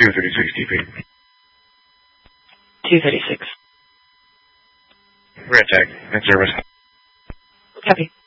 236 DP. 236. Red tag, in service. Copy.